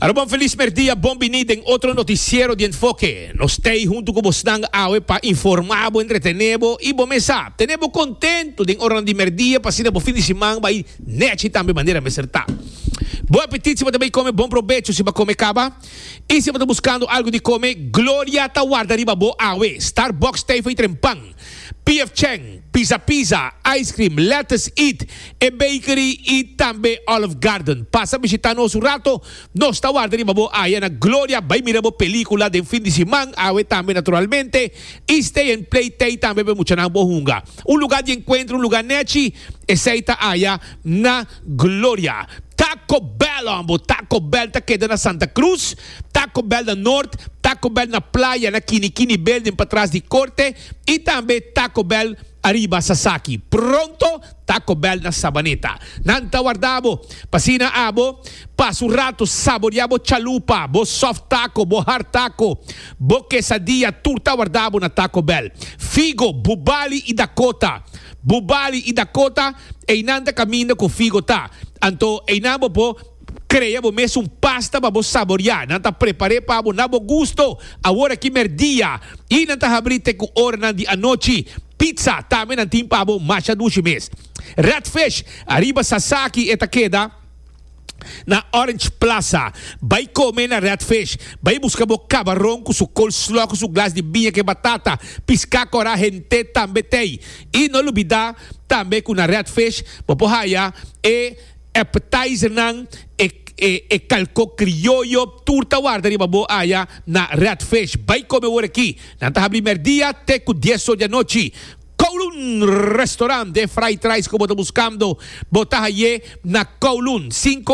Bom feliz merdia, bom venido em outro noticiero de enfoque. Nos stay junto com vocês awe para informar, entretener e bom mesa. Tenemos contento de hora de merdia, para ser bom fim de semana, vai net também maneira me acertar. Bom apetite se você também come, bom proveito se você come caba. E se você está buscando algo de comer, Gloria ta guarda riba bo awe. Starbucks tay foi trempang. PF Cheng, Pizza Pizza, Ice Cream, Let's Eat, e Bakery e também Olive Garden. Passa a visitar nosso rato, nós está guardando riba aí na Gloria, vai mirar a película de fim de semana, awe também naturalmente, e Stay and Play Tay também vai muito na bohunga. Lugar de encontro, lugar nechi, aceita aí na Gloria. Taco Bell, ambo. Taco Bell tá queda na Santa Cruz, Taco Bell na Norte, Taco Bell na Playa, na Kinikini Building para trás de Corte e também Taco Bell arriba Sasaki. Pronto, Taco Bell na Sabaneta. Nanta guardabo, pasina abo, passo um rato, saboreabo chalupa, bo soft taco, bo hard taco, bo quesadilla, turta guardabo na Taco Bell. Figo, Bubali e Dakota. Bubali e Dakota, e nanda caminho com figo tá. Anto, e nabo po, creia bo mesmo pasta para bo saborear. Nanta preparei para bo nabo gusto. Agora que merdia. E nanta abrite com hora de anoche. Pizza, também nantim para bo macha dushi mes. Redfish, arriba Sasaki eta queda. Na Orange Plaza, vai comer na Redfish, vai buscar o camarão com seu coleslaw, com seu glass de vinha que batata, piscar cora gente também tem. E não olvidar também com na Redfish, popohaya e appetizer nang e calco criollo, turta guarda riba bo aya na Redfish. Vai comer hoje aqui, na primeiro dia, até com 10 horas da noite. Kowloon Restaurant de fried rice como está buscando. Botahaye na Kowloon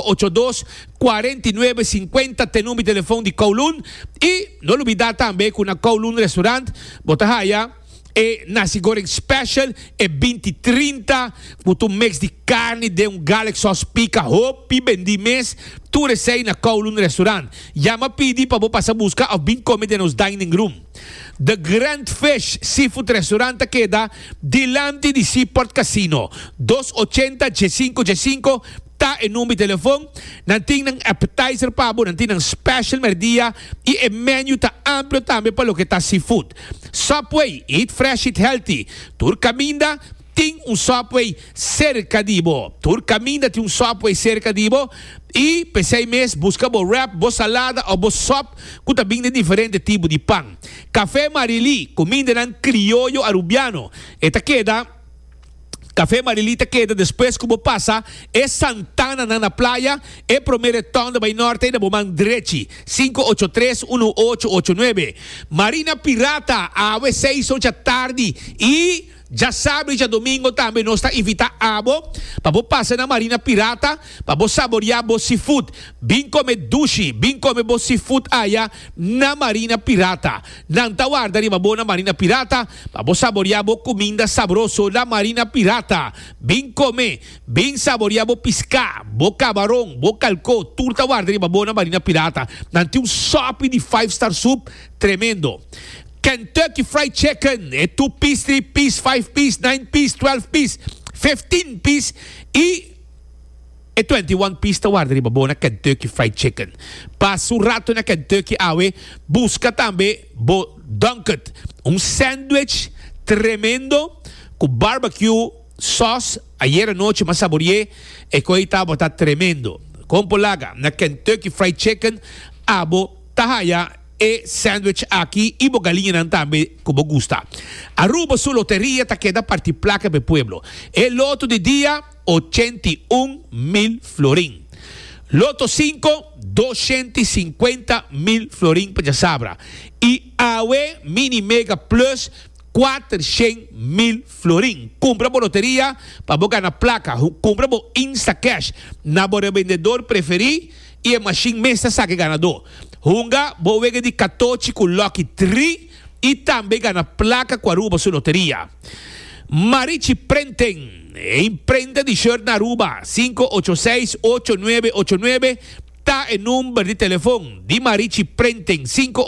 582-4950 tem número de telefone de Kowloon. E não olvidar também que na Kowloon Restaurant Botahaya e nasi goreng special e 20-30 com um mix de carne de Galaxy sauce pica hopi bendi mes tu recei na Kowloon Restaurant. Llama pedi para passar busca ao bem comer de nos dining room. The Grand Fish Seafood Restaurant queda delante de Seaport Casino 280 G5 tá em número de telefone. Nanting ng appetizer pa bo, nanting ng special merdia e o menu tá amplo também para o que tá seafood. Subway, eat fresh, eat healthy. Tur caminda tem Subway cerca de bo. Tur caminda tem Subway cerca de bo. E pensei mesmo, busca bo wrap, bo salada ou bo sop, com também de diferente tipo de pão. Café Marili, comida ng criollo arubiano. Esta queda Café Marilita queda depois como passa é Santana na praia é primeiro town da Bay Norte da Bomang Drechi 583-1889 Marina Pirata às 6 da tarde e já sabe, já domingo também nós está invitando abo para passar na Marina Pirata para saborear bo seafood. Vim comer dushi, vim comer bo seafood aí na Marina Pirata. Não tá guardando na Marina Pirata para saborear bo comida saboroso na Marina Pirata. Vim comer, vim saborear bo piscar, bo camarão, bo calcô, tudo tá guardando na Marina Pirata. Não tem sopa de 5-star soup tremendo. Kentucky Fried Chicken, 2-piece, 3-piece, 5-piece, 9-piece, 12-piece, 15-piece e 21-piece ta guarda riba bo na Kentucky Fried Chicken. Passa um rato na Kentucky awe, busca também bo Dunkin', sandwich tremendo com barbecue sauce. Ayer à noite mas saboreei e coi tava tá tremendo. Compolaga na Kentucky Fried Chicken abo tahaya e sandwich aqui e bogalinha também como gusta. Aruba sua loteria tá queda parte placa para pueblo. E loto de dia 81.000 florin. Loto 5 250.000 florin para sabra. E AWE Mini Mega Plus 400.000 florin. Compra por loteria para bogar na placa. Compra por Insta Cash na bora vendedor preferido e a machine mesa saque ganador. Hunga, boega de 14 com Lucky 3 e também ganha placa com a Aruba sua loteria. Marichi Prenten, emprenda de shirt na Aruba, 586-8989, tá em número de telefone de Marichi Prenten,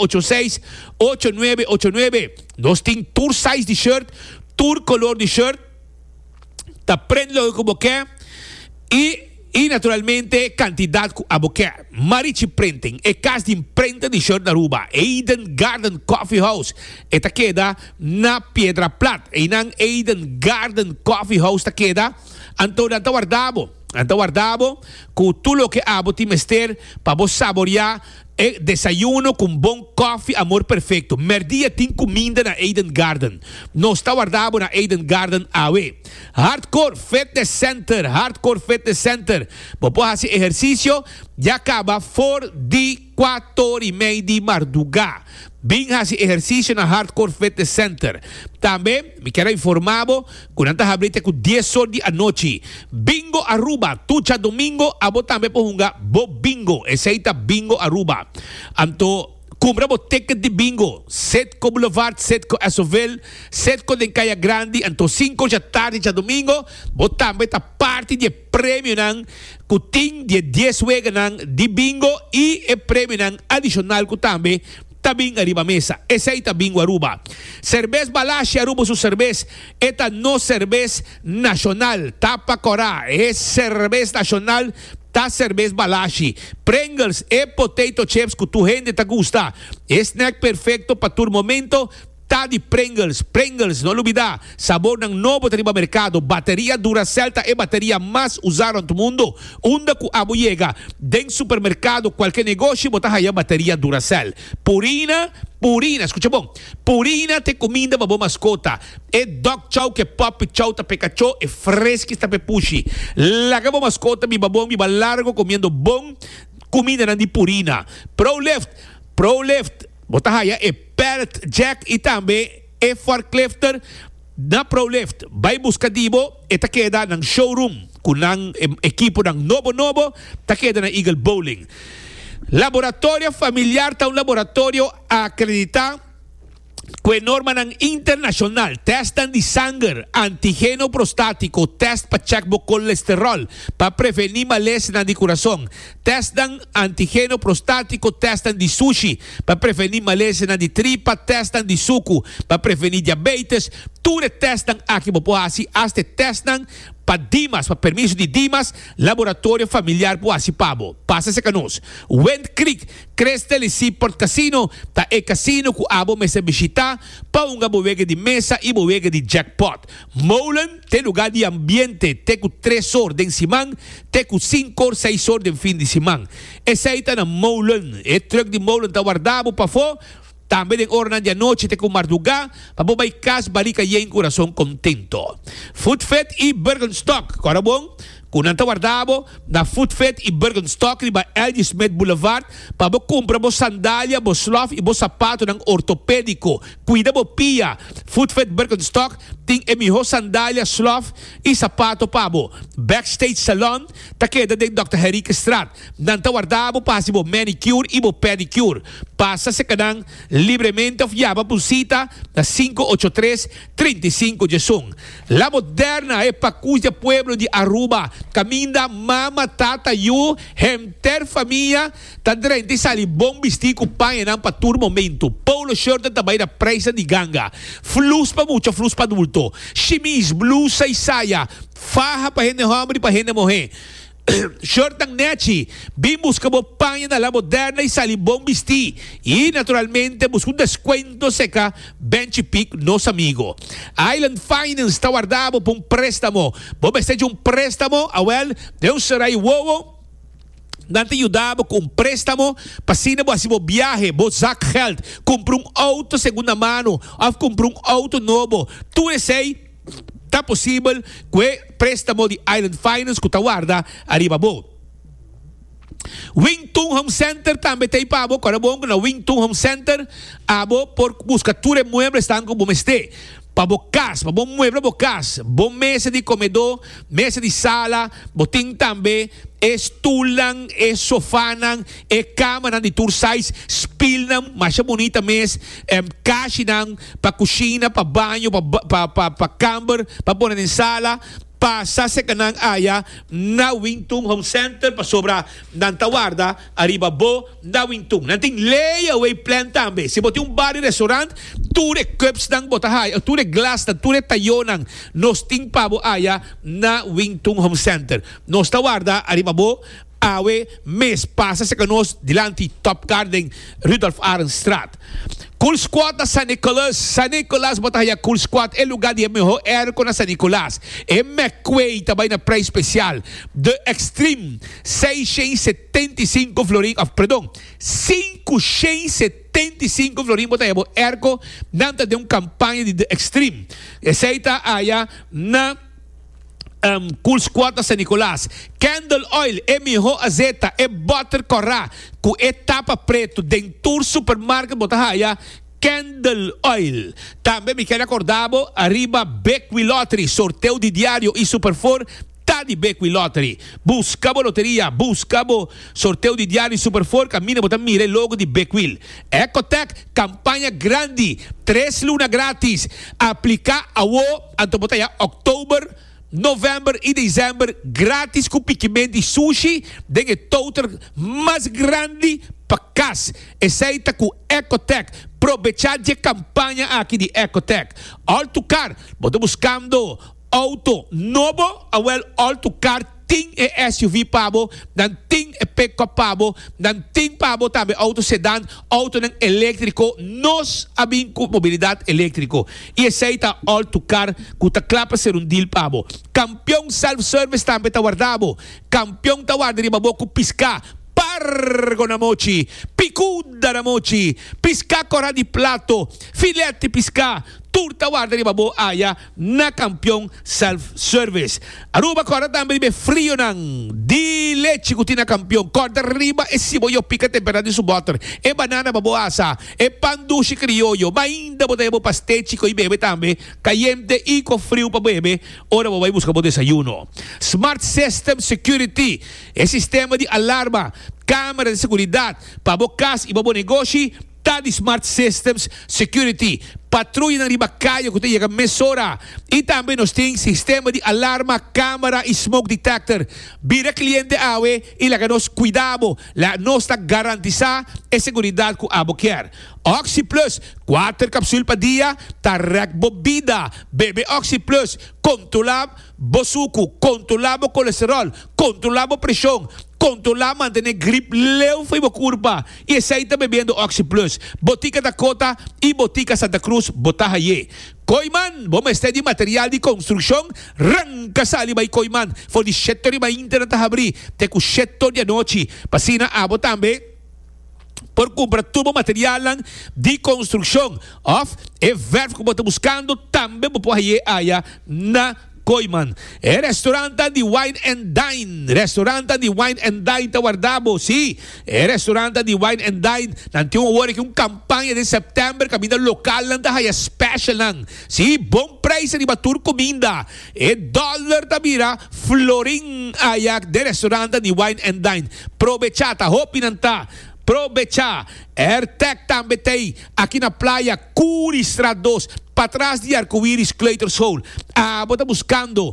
586-8989. Nós tem tour size de shirt, tour color de shirt, tá prende como quer e E naturalmente, quantidade que abo quer. Marichi Printing, e casa de imprenta de shirt na Aruba. Eden Garden Coffee House. Esta queda na Piedra Plata. E nang Eden Garden Coffee House ta queda. Anto guardabo, com tudo que abo ti mester para vos saborear desayuno com bom coffee, amor perfeito. Merdia tem comida na Eden Garden. Nós está guardado na Eden Garden AWE. Hardcore Fitness Center. Vos hacer exercício, já acaba for de 4:30 de madrugada. Bem fazer exercício na Hardcore Fitness Center. Também, me quero informar, quando abrite com 10 horas da noite. Bingo Aruba, tucha domingo, abo também por jogar bo bingo. Esse aí tá Bingo Aruba. Anto, compramos ticket de bingo. Setco Boulevard, Setco Assovel, Setco de Caia Grande. Anto 5 da tarde de domingo, bo também tá parte de prêmio nang kuting de 10 wega nang de bingo e prêmio nang adicional ku também tabing arriba mesa. Esse aí tabing Aruba. Cerveza Balashi Aruba su cerveza. Esta no cerveza nacional. Tapa Corá. Es cerveza nacional. Ta cerveza Balashi. Pringles e potato chips que tu gente te gusta. Snack perfecto para tu momento. Ta de Pringles, não olvida, sabor ng novo triba mercado, bateria Duracell e bateria mais usada no mundo. Unda ku abo llega, den supermercado, qualquer negócio, bota aí a bateria Duracell. Purina, escucha bom. Purina te comida babo mascota. E dog chow que pop chow ta pecacho e fresque ta pepushi. Lagabo mascota mi babong mi balargo comiendo bom comida na di Purina. Pro left, bota aí e Parrot Jack e também e forklifter na ProLift. Vai buscar dibo, ita queda ng showroom kung ng equipo ng Novo, ta queda na Eagle Bowling. Laboratório familiar, ta un laboratório acreditado com norma ng internacional. Testan de sangue, antígeno prostático, test para check bo colesterol, para prevenir malese na di coração. Testan antígeno prostático, testan de sushi, para prevenir malese na di tripa, testan de suco, para prevenir diabetes. Tudo testan aqui bo assim, aste testan para Dimas, para permiso de Dimas, laboratório familiar po assim pabo. Passa-se canos. Wind Creek, Crestelici Port Casino, ta e casino ku abo mesa visita, pa unga bovega de mesa e bovega de jackpot. Molen, te lugar de ambiente, te ku 3 horas de simang, te ku 5 horas, 6 horas de fim de simang. Essa aí tá na Molen, e truck de Molen ta guardado pa fo, também em hora de noite te com madrugada, para bobai cas balica e em coração contento. Foodfet e Bergenstock, agora bom? Kung nanta guardabo na Foodfet e Bergenstock riba L.G. Smith Boulevard, para bo compra bo sandália, bo slof e bo sapato ng ortopédico. Cuida bo pia. Foodfet Bergenstock ting emiho sandália, slof e sapato pabo. Backstage Salon, takeda de Dr. Henrique Strat. Nanta guardabo pasi bo manicure e bo pedicure. Passa se kanang livremente of yaba pulsita na 583-35 Jesung. La Moderna e Pacuya Pueblo de Aruba. Caminda mama tata yu hemter família tadrente sali bom bistico pai nang patur momento. Polo shirt tabay na presa de ganga. Flus pa mucho, flus pa adulto. Chemise, blusa e saia. Faja pa hene homem pa hene mohe. Short ng Nechi, bim busca mo panha na La Moderna e sali bom bisti. E naturalmente busca un descuento seca Bench Peak nos amigo. Island Finance está guardado por un préstamo. Bom de un préstamo, awel, de un serai wowo. Nante ajudava com préstamo, passina bo assim bo viaje, bo zak geld, compra auto segunda mano, ou compra auto novo. Tu sei tá possível que préstamo de Island Finance que guarda arriba bo. Wingtung Home Center também tem pabo, quando bom na Wingtung Home Center, abo por buscar ture muebles estão como este. Para bocas, para bom mueble bocas, bom mesa de comedor, mesa de sala, botim também, estulang, sofanan, cama de tour size, spilnang, mais bonita mes, caixa para cozinha, para banho, para camber, para pôr em sala, pasa sa kanang aya na Wingtung Home Center pa sobra ng Tawarda arriba bo na Wingtung nanting layaway plan tambe si boti un bar restaurant ture cups ng botahay o ture glass na ture tayo ng nosting pabo aya na Wingtung Home Center nos Tawarda arriba bo awe mes pasa sa kanos dilanti Top Garden Rudolf Arenstraat. Cool Squad na San Nicolas botahaya Cool Squad lugar de melhor airco na San Nicolas McQuay também na pré especial The Extreme 675 florim perdão 575 florim botahaya airco nanta de campanha de The Extreme aceita aya na Cool Squad na San Nicolas Candle Oil melhor azeta butter corra com etapa preto dentur supermarket botahaya Candle Oil. Também me quero acordar arriba Beckwith Lottery sorteio de diário e Superfor tá de Beckwith Lottery. Buscabo loteria, buscabo sorteio de diário e Superfor, camina botar mire logo de Beckwith. Ecotec, campanha grande, 3 lunas grátis. Aplicar a antobotaya October, Novembro e Dezembro grátis com piquimento de sushi den total mais grande para casa. Aceita com Ecotec. Aproveitar de campanha aqui de Ecotec. Autocar, estou buscando auto novo, autocar ting SUV pabo, dan ting pick-up pabo, dan ting pabo também auto sedan, auto ng elétrico, nos abing mobilidade elétrico. E aceita autocar, kuta klapa ser deal pabo. Campeão self-service também tawardabo. Campeão tawarda rin mabo ku pisca. Pargo na mochi, picuda na mochi, pisca cora di plato, filete pisca, turta guarda di babo aya na campeão self-service. Aruba cora também be frio nang di leche kutina campeão, corda riba e siboyo pica temperatura di subotter, e banana babo asa, e pandushi criollo, mainda botebo pastechico e bebe também, caliente e com frio pa bebe, ora babo busca bo desayuno. Smart System Security, e sistema de alarma, câmera de seguridade, para o casa e para o negócio, tá de Smart Systems Security. Patrulha na ribacaio que tem mesora. E também nós temos sistema de alarma, câmera e smoke detector. Vira cliente awe e lá que nós cuidamos, lá nós está garantizar a segurança que abo quer. Oxy Plus, 4 cápsulas por dia, tá bebida. Bebe Oxy Plus, controlamos bosuco, controlamos colesterol, controlamos pressão, controlar manter grip leu foi uma curva e aceita bebendo Oxy Plus. Botica Dakota e Botica Santa Cruz botahaye. Koiman, bom este de material de construção, ranca sali by Koiman, for the setor de internet habri, te ku setor de noite, pasina abo também por comprar todo o material de construção. Of e verbo que você buscando também botahaye aya na Koiman. É restaurante de Wine and Dine. Restaurante de Wine and Dine Tawardabo. Sim, é restaurante de Wine and Dine. Nanti um hora que campanha de setembro, comida local lang tayo, special lang. Sim, bom preço de batur comida. E dollar tabira, florin ayak de restaurante de Wine and Dine. Provechata, hopinanta. Provecha, AirTech também tem aqui na praia Curistrat 2, para trás de Arco-Íris Clayton Soul. Bota buscando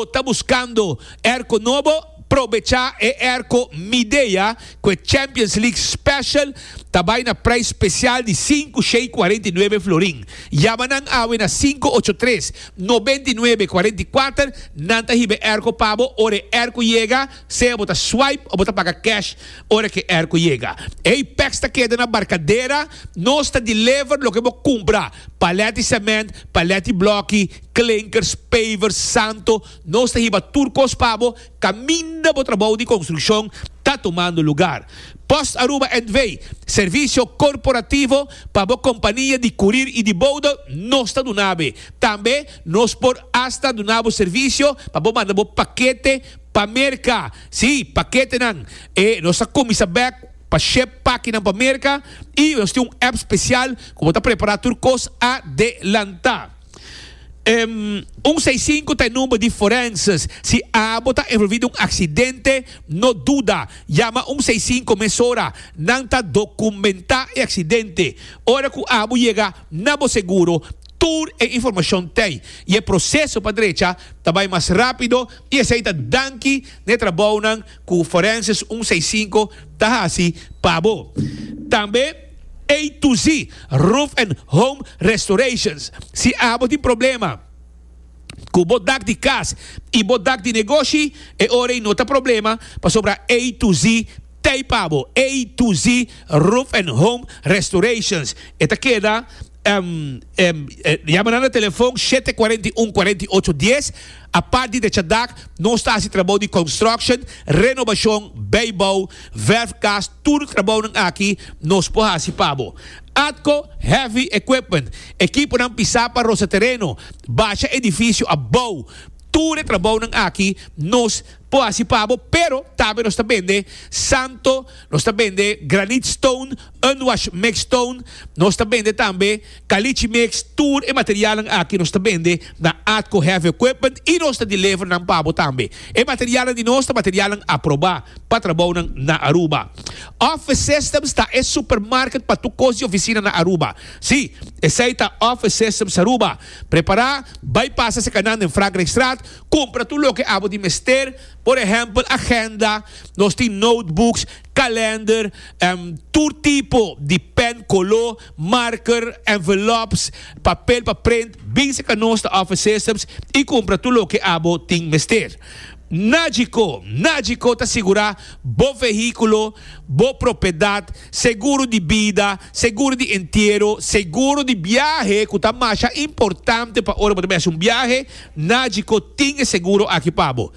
Erco novo, Provecha e Erco Midea, com Champions League Special, também na preço especial de 5,49 florim. Yamanang awe na 583-9944, nanta hibe Erco pabo, ore Erco llega, se bota swipe ou bota paga cash, ore que Erco llega. Apex ta queda na barcadeira, nós ta deliver lo que mo compra, palete cement, palete bloque, clinkers, pavers, santo, nós ta hiba turcos pabo, caminda bo trabalho de construção, tá tomando lugar. Post Aruba Envy, serviço corporativo para a companhia de courier e de bordo, nós está do nave. Também nós por hasta do nabo serviço para mandar paquete para merca. Sim, paquete não. E nós comissa back para ship packing para merca e nós temos app especial como está preparado turcos adelantar. 165 tem número de forenses. Se a está envolvido um acidente, não duda. Llama 165 mesora. Não está documentar o acidente. Ora que a abo chega, não seguro. tour e informação tem. E o processo para direita também mais rápido e aceita danke de trabalho com Forenses 165 tahasi pabo. Também A to Z Roof and Home Restorations. Se há tem problema com o bodak de casa e bodak de negócio, é hora e não tem problema para sobre A to Z tem pabo. A to Z Roof and Home Restorations. Esta queda llama no telefone 741-4810. A partir de Chadak, não está a trabalho de construction, renovação, beibau, verfcast, tudo trabalho aqui, nós podemos pabo. Atco Heavy Equipment, equipo não pisar para roça terreno, baixa edifício a bow, tudo trabalho aqui, nós podemos pabo, pero também nós vende santo, nós vende granite stone, unwash mix stone, nós vende também caliche mix, tudo e material aqui nós vende na Atco Heavy Equipment e nós deliver ng pabo também. E material de nós, material aprovar para trabalho na Aruba. Office Systems está é supermarket para tu coisa oficina na Aruba. Sim, essa é a Office Systems Aruba. Preparar, bypassa se canal em Fragrextraat, compra tu lo que abo de mester. Por exemplo, agenda, nós temos notebooks, calendar, todo tipo de pen, color, marker, envelopes, papel para print, bem se nós da Office Systems e compra tudo o que abo tem mester. Nagico te assegurar bom veículo, boa propriedade, seguro de vida, seguro de inteiro, seguro de viagem, que é mais importante para hora para fazer viagem. Nagico tem seguro aqui pabo.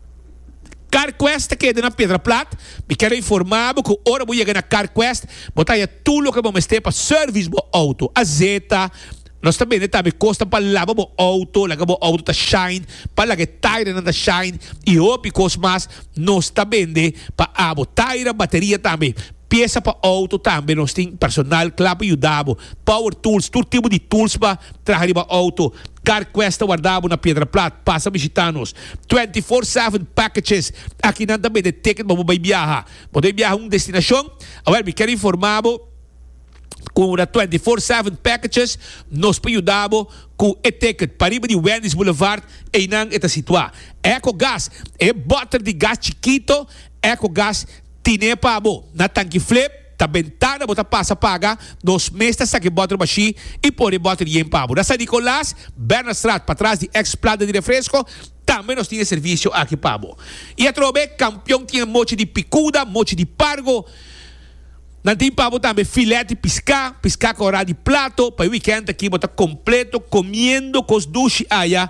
CarQuest que é na Pedra Plata, me quero informar que hora vou chegar na CarQuest, botar tudo o que vamos ter para serviço do auto, a Zeta. Nós também custa para lavar o auto tá shine, para lavar tire na shine e o picos mais nós também para abo tire bateria também. Peça para auto também, nós temos personal claro ajudado, power tools, todo tipo de tools para trazer para auto. CarQuest guardado na Pedra Plata, passa a visitar-nos. 24/7 packages, aqui não também de ticket para você viajar. Você viajar uma destinação, agora me quero informar com a 24/7 packages, nós ajudamos com o ticket para ir de Wendy's Boulevard e não está situado. EcoGas, é butter de gás chiquito, EcoGas, tiene pabo, na tanque flip, ta ventana, bota passa paga, nos mestas que bota baixi e pode botar em pabo. Na San Nicolás, Bernastrat, para trás de ex-planta de refresco, também nós temos serviço aqui pabo. E a trove, campeão tinha mochi de picuda, mochi de pargo, não tem pabo também filé de piscar com hora de plato, para o weekend aqui bota completo, comendo com os duches aí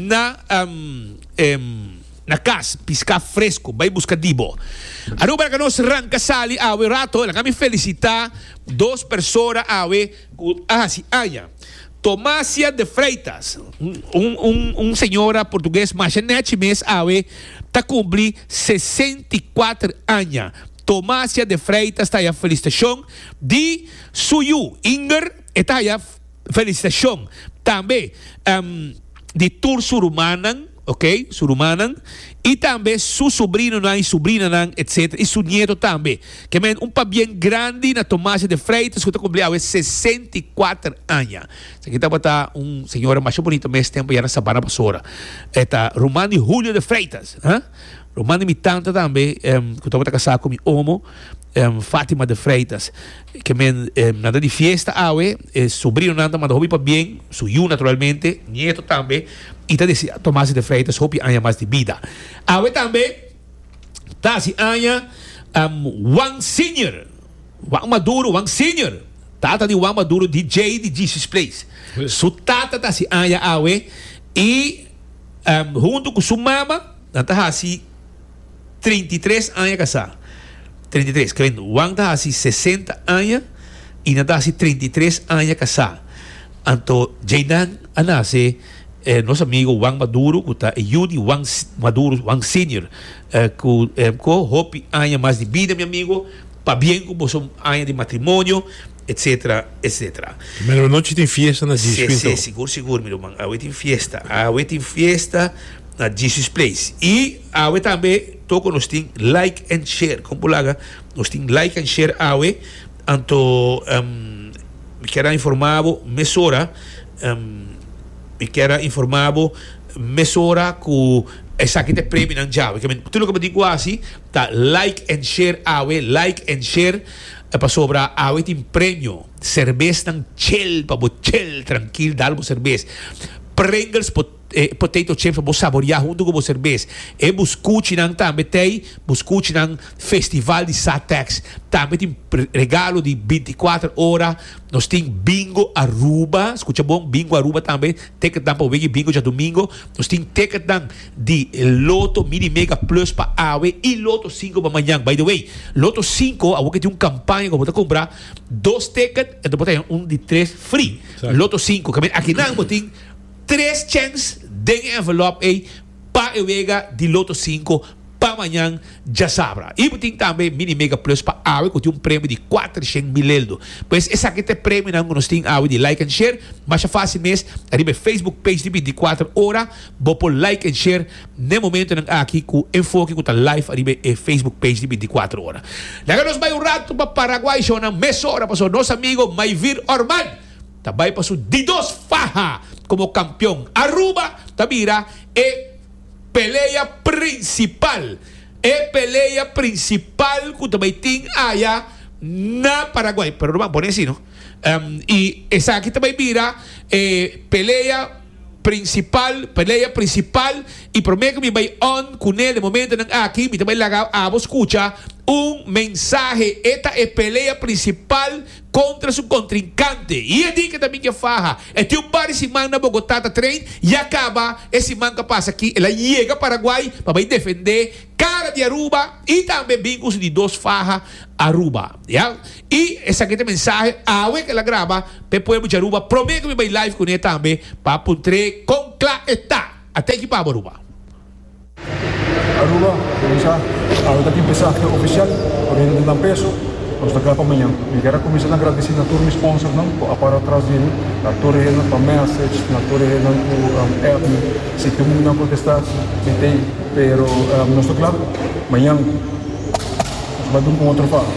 na casa, piscar fresco, vai buscar dibo. Aruba que nós arranca sali, awe rato, ela me felicitar duas pessoas awe, assim, aya. Tomásia de Freitas, senhora português, mas neste mês awe, tá cumprir 64 anos. Tomásia de Freitas está aí a felicitação de Suyu Inger, está aí a felicitação também de Tur Surumanan, ok? Surumanan, e também su sobrino e sobrina, etc. E su nieto também. Que é um bem grande na Tomásia de Freitas, que está cumprindo 64 anos. Aqui está senhora mais bonita, mais tempo, já na Sabana Passora. Está Romano e Julio de Freitas. Romano e tanta também, que estava casado com meu homo, Fátima de Freitas, que nada de fiesta, sobrinho nada, mas hobby para bem, suyo naturalmente, nieto também, e tá desse Tomás de Freitas, hobby anya mais de vida. Também, tá se anya, Wang Senior, Wang Senior, tata de Wang Maduro, DJ de Jesus Place. Su tata tá se anya, e junto com sua mama, tá assim, 33 anos casado. 33, que vem, Wang está assim 60 anos e não está assim 33 anos casado. Então, Jainan anase, nosso amigo Wang Maduro, que está Yudi Wang Maduro, Wang Senior, que hope anos mais de vida, meu amigo, para bem como são anos de matrimônio, etc, etc. Mas a noite tem festa na disco, então? Sim, seguro, meu irmão. A tem festa na Jesus Place. E também toco nós tem like and share. Como laga, nós tem like and share então me quero informar mesora me quero informar mesura que essa aqui tem prêmio não já, porque tudo que eu digo assim, tá like and share para sobrar awe tem prêmio, cerveja tão chill, para chill tranquilo, dá algo cerveja, Pringles potato chips para saborear junto com a cerveja. E buscuchi nang também tem, buscuchi nang festival de Satex, também tem regalo de 24 horas. Nós tem bingo Aruba, escuta bom, bingo Aruba também, ticket dan para o bingo já domingo. Nós tem ticket dan de Loto Mini Mega Plus para AWE e Loto 5 para amanhã. By the way, Loto 5, a que tem uma campanha que você comprar 2 tickets, então você tem de 3 free. Sorry. Loto 5, aqui não tem 3 chances de envelope aí para Ewega de Loto 5 para amanhã já sabra. E tem também Mini Mega Plus para AWE que tem prêmio de 400 mil euros. Pois esse aqui tem prêmio não nós tem AWE de like and share, mas é fácil mesmo. Arriba Facebook page de 24 horas, vou por like and share no momento aqui com enfoque com a live arriba Facebook page de 24 horas. Daí nós vai rato para Paraguai, só na meia hora para nosso amigo Mayvir Orman. Também para de 2 faja como campeão. Aruba, Tabira, peleia principal. Peleia principal que também tem allá na Paraguai. Pero não vamos poner assim, não? E essa aqui também vira peleia principal e prometo que me vai on com ele de momento aqui me também lagar a vos escucha mensaje. Esta é peleia principal contra seu contrincante e é que também que faja tem par esse man na Bogotá trein e acaba esse man que passa aqui ela chega a Paraguai para vai defender cara de Aruba e também vínculos de 2 faja Aruba, yeah? E essa aqui tem mensagem a que ela grava para o povo de Aruba, prometo que me vai live com ele também para apuntar com claro está até que para Aruba. Aruba, começar a aqui empezar oficial, correndo de peso, nós está para amanhã. E quero começar a agradecer a todos os sponsors não, para trás dele, a torre para message, a torre para app, se todo mundo não protestar, se tem, pero nós está claro, amanhã nós vamos com outro fato.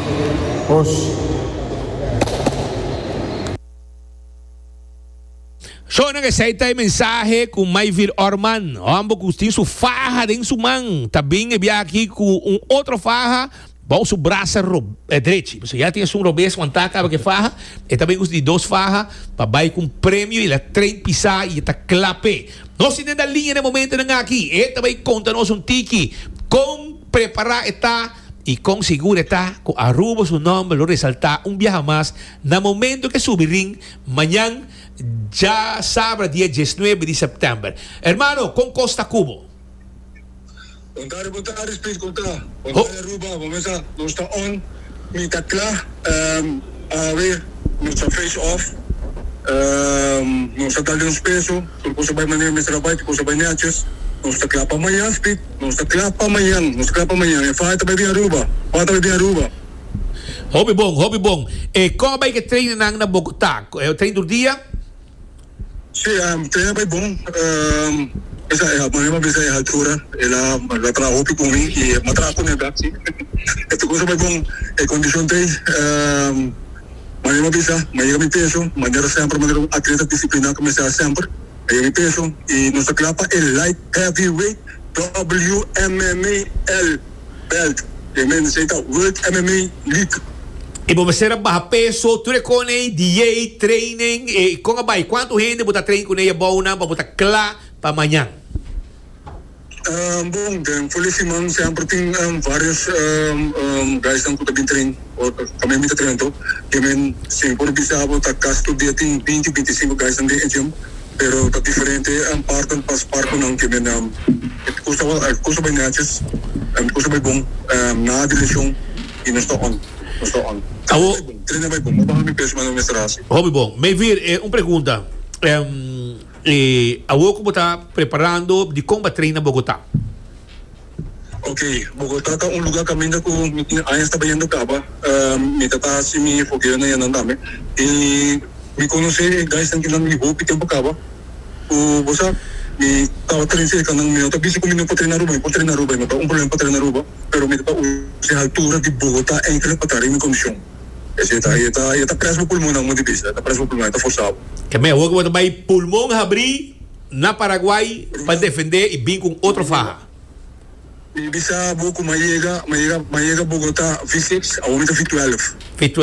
So nag-aceita yung mensahe kung Mayvir Orman. Ambos gustin su faja din su man. Tabing aqui com outro faja. Bom, su braça direito. Você já tinha um robês quando acaba que faja. E também gosto de 2 fajas. Para vai com prêmio. E ela trem pisar e está clape. Nós temos a linha no momento aqui. E também conta-nos tiki. Com preparar está. E com seguro está. Com Aruba su nome. Lo resaltar viaje mais. No momento que subirem. Amanhã. Já sábado, dia 19 de setembro. Hermano, com Costa Cubo. Boa tarde, Speed, contar. Boa tarde, Aruba. Vamos a, nós está on. Me está claro. A ver, nós está face off. Nós está dando peso. Por coisa vai maneira, me trabalho, por coisa vai neachos. Nós está claro para amanhã, Speed. Nós está claro para amanhã. Nós está claro para amanhã. E faz também de Aruba. Faz também de Aruba. Hobby bom. E como vai que treina na Bogotá? É o treino do dia? Sim, treino bem bom. Essa é a maneira de fazer a altura. Ela trabalha comigo e me trabalha com ela. Esta coisa bem bom. A condição tem. Maneira de fazer, maneira de peso, maneira sempre, maneira atleta disciplina começar sempre. Maneira de peso e nossa clapa é light heavyweight WMML belt. E men sei tá World MMA League. E vamos ser barra peso, tu recone, DJ, training, e com a bai, quanto gente botar treino com ele bom para botar claro para amanhã? Bom, felizmente sempre tem vários guys que também treinam, também me treinam, que men se por bisa botar casto dia tem 20, 25 guys no gym, pero tá diferente, parte pas parte não que men coisa bem nachos, coisa bem bom, na direção e não está on. Treina bem bom, vamos me peso, mas não me estresse. Hobby bom. Mayvir, uma pergunta. A como está preparando de como treina na Bogotá? Ok, Bogotá é lugar que ainda está bem caba, me está assim me fogueira na yan também e me conhece guys que não me vou tempo caba. O você me estava treinando que não me eu também se comigo para treinar Aruba, mas problema para treinar Aruba, pero me está a altura de Bogotá é que para estar em condição. Está preso por pulmão, muito difícil. Está preso por pulmão, está forçado. Que me voy a tomar pulmón abrir na Paraguay para defender y vir con otro faja. E bisa buku mayega Bogotá V6, aumenta V12.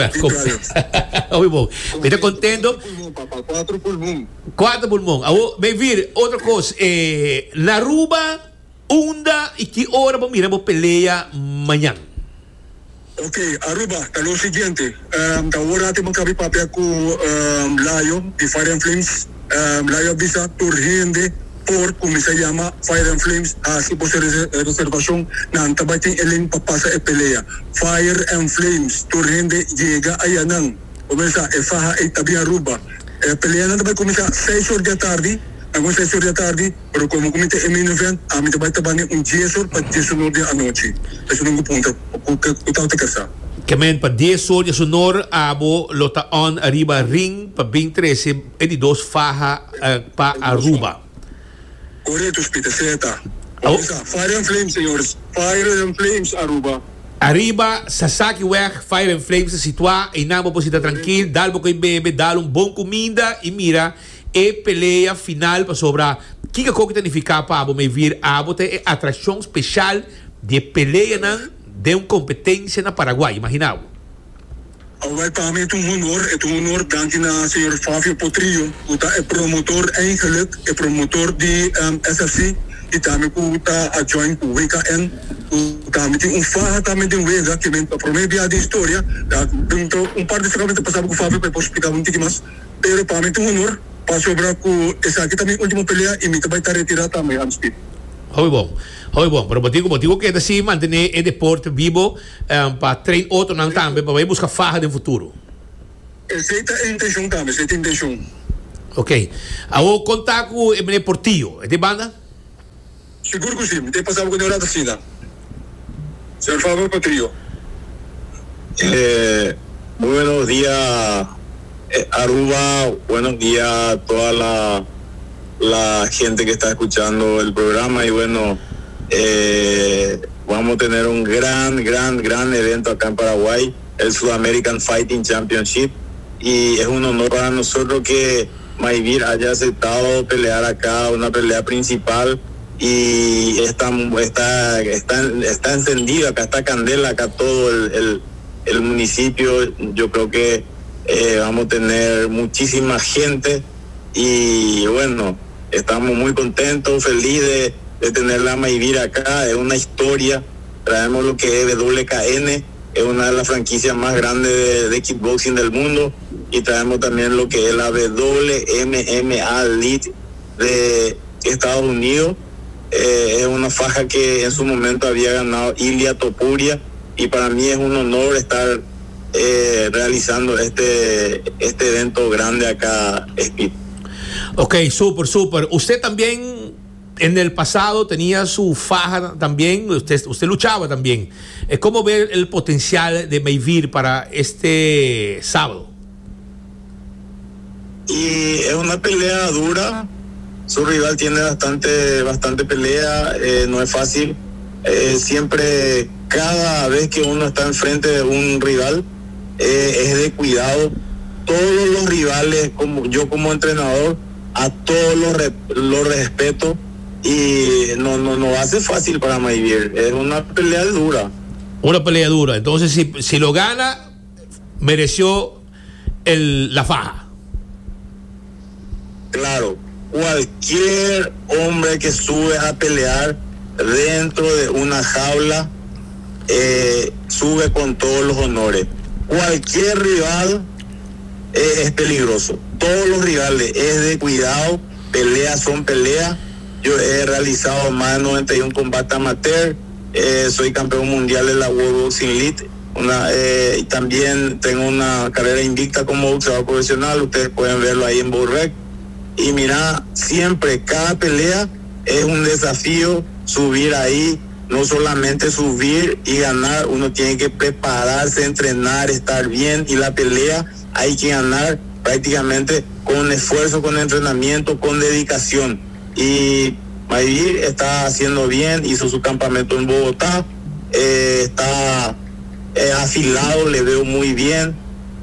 V12. Muy bom. Me estoy contento. 4 pulmão. 4 pulmón. Me vir outra coisa. Na Aruba, onda e que hora vamos mirar pelea amanhã? Ok, Aruba, tá o seguinte. Agora tem uma papel com Laio de Fire and Flames. Laio bisa turhende por como se llama Fire and Flames, así por ser reservación, nanta bating elin papasa e pelea. Fire and Flames, turhende llega a Yanang. Comienza e faja e tabi Aruba. Pelea nanta vai comienza 6 horas da tarde, agora 6 horas da tarde, pero como comite em main event, a mim vai tabani 10 horas para 10 horas da noite. Isso não ponto, o tal te casa. Que men para 10 horas sonor abo lota on arriba ring para 2013 e di 2 faja para Aruba. Correto, Spita, certa. Fire and Flames, senhores. Fire and Flames, Aruba. Arriba, Sasaki weg, Fire and Flames se situa e namo posita tranquilo, dá um bebê, dá bom comida e mira, e pelea final para sobrar. Que coisa que ficar para me vir a bote atração especial de pelea de uma competência na Paraguai, imaginava. Para mim é um honor danke na senhor Fábio Potrillo, que é promotor eigenlijk, é promotor de SFC, e também que a join com o WKN, que também tem faja também de WEGA, que para mim é de história, par de ferramentas passava com o Fábio para explicar um pouquinho mais, mas para mim é um honor, para sobrar com essa aqui também última pelea, e me vai estar retirado também, antes de Muy bom. Pero motivo que assim mantener o deporte vivo para treinar outro não também para buscar farra no futuro. Essa é a intenção também, essa é a intenção. Ok. Vou contar com o Emile Portillo, é de banda? Seguro que sim, tem passado com a hora da cena. Senhor Fábio Potrillo. Muy buenos días, Aruba. Buenos días a toda la gente que está escuchando el programa y bueno, vamos a tener un gran evento acá en Paraguay, el Sudamerican Fighting Championship, y es un honor para nosotros que Maivir haya aceptado pelear acá, una pelea principal, y está encendido, acá está candela, acá todo el municipio. Yo creo que vamos a tener muchísima gente y bueno, estamos muy contentos, felices de tenerla a Maivir acá. Es una historia. Traemos lo que es WKN, es una de las franquicias más grandes de kickboxing del mundo, y traemos también lo que es la WMMA Elite de Estados Unidos. Es una faja que en su momento había ganado Ilia Topuria, y para mí es un honor estar realizando este evento grande acá, Speed. Ok, súper. Usted también en el pasado tenía su faja también, usted luchaba también. ¿Cómo ve el potencial de Maivir para este sábado? Y es una pelea dura. Su rival tiene bastante pelea, no es fácil. Siempre, cada vez que uno está enfrente de un rival, es de cuidado. Todos los rivales, como entrenador, a todos los respeto, y no hace fácil para Maivir. Es una pelea dura. Una pelea dura. Entonces, si lo gana, mereció la faja. Claro, cualquier hombre que sube a pelear dentro de una jaula sube con todos los honores. Cualquier rival es peligroso. Todos los rivales es de cuidado. Peleas son peleas. Yo he realizado más de 91 combates amateur. Soy campeón mundial de la World Boxing Elite. Y también tengo una carrera invicta como boxeador profesional. Ustedes pueden verlo ahí en Borrec. Y mira, siempre, cada pelea es un desafío subir ahí. No solamente subir y ganar, uno tiene que prepararse, entrenar, estar bien, y la pelea hay que ganar prácticamente con esfuerzo, con entrenamiento, con dedicación. Y Maivir está haciendo bien, hizo su campamento en Bogotá, está afilado, le veo muy bien,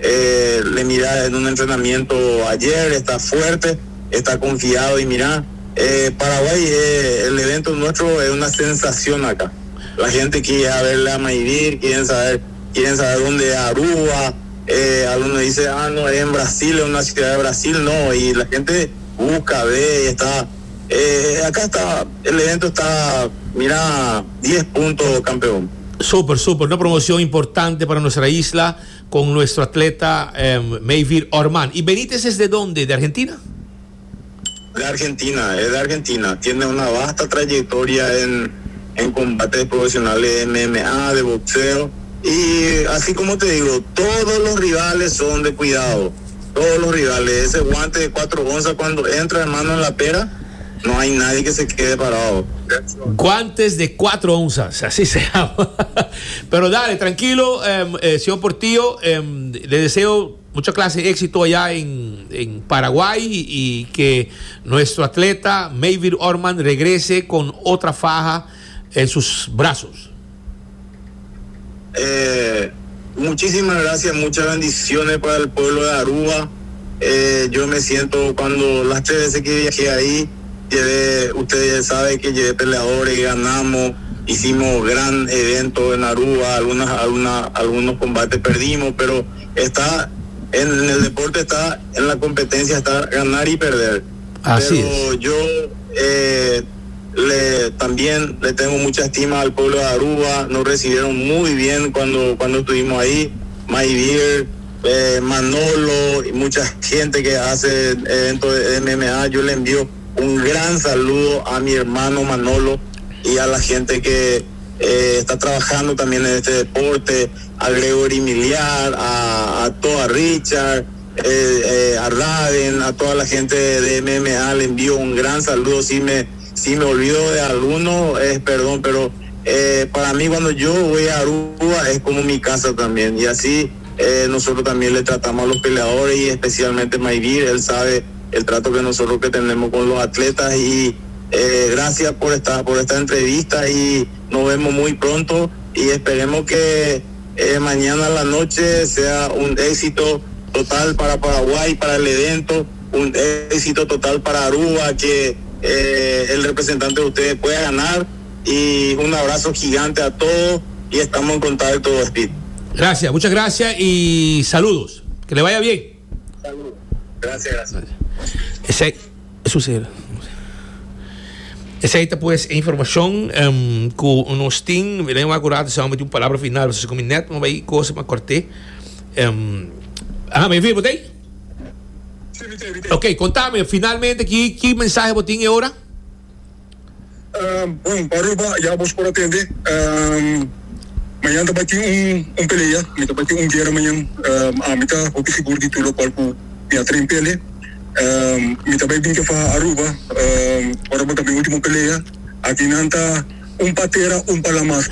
le mira en un entrenamiento ayer, está fuerte, está confiado y mira, Paraguay, el evento nuestro es una sensación acá. La gente quiere verle a Mayvir, quieren saber dónde es Aruba. Algunos dicen, no, es en Brasil, es una ciudad de Brasil, no, y la gente busca, ve, está, acá está, el evento está, mira, 10 puntos campeón. Súper, una promoción importante para nuestra isla con nuestro atleta Mayvir Orman. ¿Y Benítez es de dónde? ¿De Argentina? De Argentina, es de Argentina. Tiene una vasta trayectoria en combates profesionales de MMA, de boxeo. Y así como te digo, todos los rivales son de cuidado. Todos los rivales. Ese guante de 4 onzas, cuando entra hermano en la pera, no hay nadie que se quede parado. Guantes de 4 onzas, así se llama. Pero dale, tranquilo, señor Portillo, le deseo mucha clase de éxito allá en Paraguay y que nuestro atleta Mayvir Orman regrese con otra faja en sus brazos. Muchísimas gracias, muchas bendiciones para el pueblo de Aruba. Yo me siento, cuando las 3 veces que viajé ahí, ustedes saben que llevé peleadores, ganamos, hicimos gran evento en Aruba, algunos combates perdimos, pero está en el deporte, está en la competencia, está ganar y perder. Así pero es. Yo también le tengo mucha estima al pueblo de Aruba, nos recibieron muy bien cuando estuvimos ahí. Mayvir, Manolo y mucha gente que hace eventos de MMA, yo le envío un gran saludo a mi hermano Manolo y a la gente que está trabajando también en este deporte, a Gregory Miliar, a Richard, a Raven, a toda la gente de MMA, le envío un gran saludo. Si me olvido de alguno, perdón, pero para mí cuando yo voy a Aruba es como mi casa también, y así nosotros también le tratamos a los peleadores, y especialmente Mayvir, él sabe el trato que nosotros que tenemos con los atletas, y gracias por esta entrevista, y nos vemos muy pronto, y esperemos que mañana a la noche sea un éxito total para Paraguay, para el evento, un éxito total para Aruba, que el representante de ustedes pueda ganar, y un abrazo gigante a todos, y estamos en contacto, Speed. Gracias, muchas gracias y saludos, que le vaya bien. Saludos. Gracias. Essa aí pues a informação que nós temos, eu não acurado somente uma palavra final, vocês como neto, mas aí coisa mais cortei. Me viu, botei? Sim, vitei. Ok, contame finalmente que mensagem botinho agora? Bom, Aruba, já vos por atender. Amanhã também tem peleia, também tem guerra amanhã. Mita vou seguro de tudo qual por minha trem pele. Também vim que fa Aruba, Aruba também último peleia. Aqui nanta patera, palamá.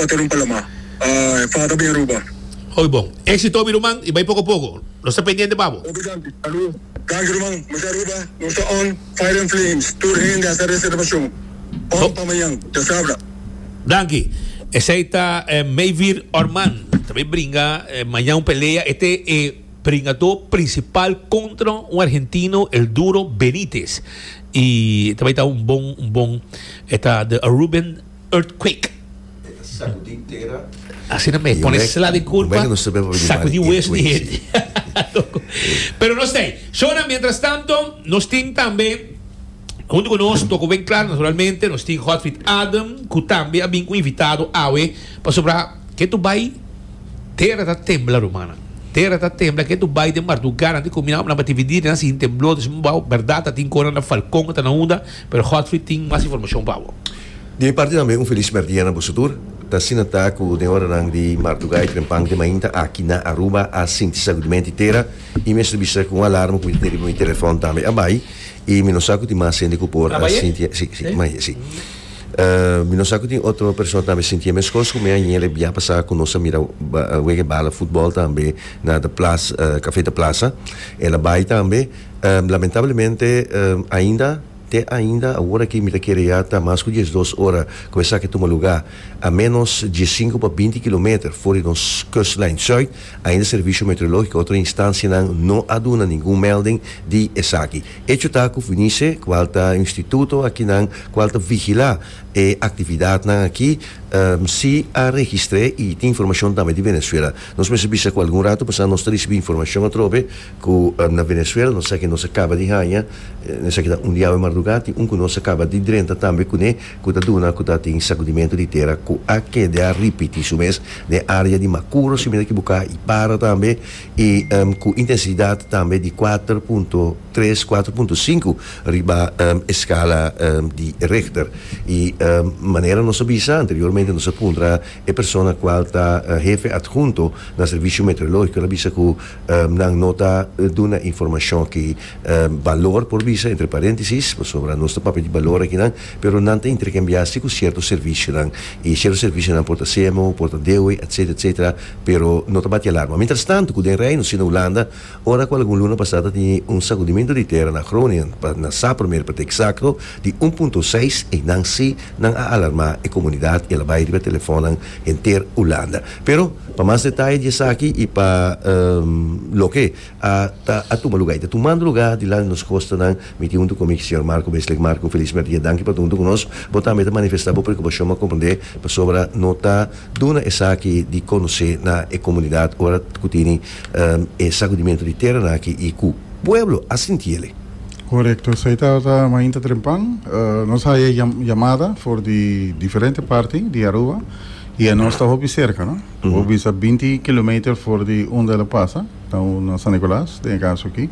Fa também Aruba. Oi, bom. Éxito, Miruman, e vai pouco a pouco. Não está pendiente, babo. Obrigado. Saludos. Dank Miruman, mas Aruba, nós está on Fire and Flames. Tour ainda essa reservação. On para amanhã, já sabe. Danke. Esse aí está Mayvir Orman. Também brinca amanhã pelea. Bringador principal contra argentino, el Duro Benítez. E também está bom está the Aruban Earthquake. Así no me pones la de culpa. Sacudí hueso de gente. Pero no sé. Sona, mientras tanto, nos tienen también, junto con nosotros, tocó bien claro, naturalmente, nos tienen Hotfit Adam, que también ha sido invitado a ver, para sobrar, que tu vai, terra da tembla, romana. Terra da tembla, que tu vai de Mardugar, antes de combinar uma atividade, assim, temblou, verdade, tem cora na Falcão, está na onda, pero Hotfit tem mais informação, Pablo. De minha parte também, feliz dia na Bussutur. Está sendo ataque de hora de Martugai, Trempang de Mainta, aqui na Aruba, a Sinti Terra, e mesmo bisa com alarme, com o telefone também, abai, e me não saco de mais sendo por a Sinti, sim, mas me não saco de outra pessoa também, Sinti, mas coisas como ele via passar com nossa mira, o bala futebol também, na da Café da Plaza, ela vai também, lamentavelmente, ainda até ainda a hora que me queria estar mais que 2 horas começar a tomar lugar a menos de 5 para 20 km fora dos Kustlijn Zuid, ainda serviço meteorológico, outra instância não aduna nenhum melding de esaki. Hecho está com Vinice, qual está instituto aqui não, qual está vigilar a atividade aqui, se a registrei e tem informação também de Venezuela. Nós percebemos com algum rato, porque nós recebemos informação a trobe que na Venezuela, nós sei que nós acaba de ganhar, nós sei que dia de madrugada, que nós acaba de drenta também com ele, que está dando, que está tem sacudimento de terra, que a que de repetir isso mesmo, na área de Macuro, se me que buscar e para também, e com intensidade também de 4.3, 4.5 riba escala de Richter. E maneira nós avisa anteriormente nós apunta a pessoa qual está jefe adjunto no serviço meteorológico ela avisa que não nota de uma informação que valor por visa entre parênteses sobre nosso papel de valor aqui não, pero não tem intercambiar-se com certo serviço não, e certo serviço não porta SEMO, porta DEUE, etc, pero não bate alarma. Mientras tanto, com o Reino, na Holanda, ora com algum luna passada tinha sacudimento de terra na Groningen, na primeiro para ter exacto, de 1.6 e não se não alarmar a comunidade e ela vai ir telefone inteira Holanda. Pero, para mais detalhes disso aqui e para lo que a tomar lugar, está tomando lugar de lá nos costas, me junto com o senhor Marco Besleg, Marco Feliz Merdia, danke para junto conosco, botar a manifestar por preocupação a compreender sobre a nota duna essa aqui de conhecer na comunidade, ora que tem sacudimento de terra aqui e que o pueblo a sentir. Correcto, saya está mainta trempang, nós hay llamada por de diferente parte de Aruba e a nós está hobby cerca, não? Hobby a 20 km por de onde ela passa, então na San Nicolás, tem caso aqui,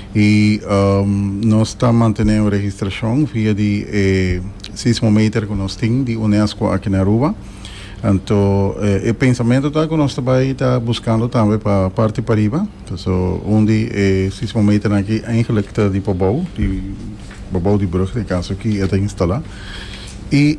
e nós está mantendo registração via de sismometer que nós temos de UNESCO aqui na Aruba. Então, o pensamento está que nós também está buscando também para a parte para riba, então onde esses momentos aqui eigenlijk de Bobou de Brugge, de caso aqui é instalado. E